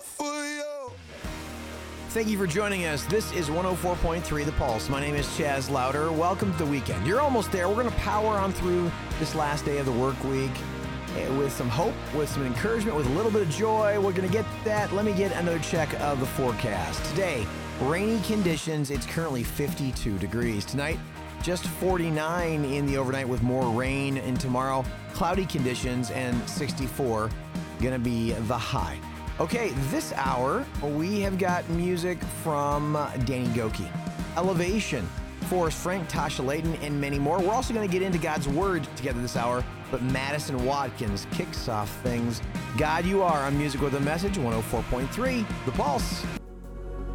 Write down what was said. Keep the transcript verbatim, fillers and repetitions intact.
for you. Thank you for joining us. This is one oh four point three The Pulse. My name is Chaz Louder. Welcome to the weekend. You're almost there. We're going to power on through this last day of the work week with some hope, with some encouragement, with a little bit of joy. We're going to get that. Let me get another check of the forecast. Today, rainy conditions. It's currently fifty-two degrees. Tonight, just forty-nine in the overnight with more rain. And tomorrow, cloudy conditions and sixty-four going to be the high. Okay, this hour, we have got music from Danny Gokey, Elevation, Forrest Frank, Tasha Layton, and many more. We're also going to get into God's Word together this hour, but Madison Watkins kicks off things. God, you are on Music with a Message, one oh four point three, The Pulse.